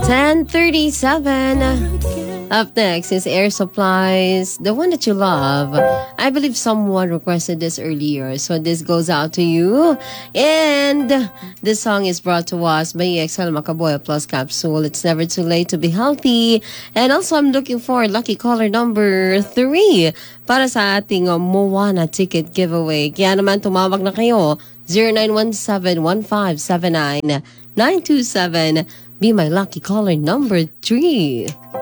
10:37. Up next is Air Supplies, the one that you love. I believe someone requested this earlier, so this goes out to you. And this song is brought to us by EXL Macaboya Plus Capsule. It's never too late to be healthy. And also, I'm looking for lucky caller number 3 para sa ating Moana ticket giveaway. Kaya naman tumawag na kayo, 0917-1579-927. Be my lucky caller number 3.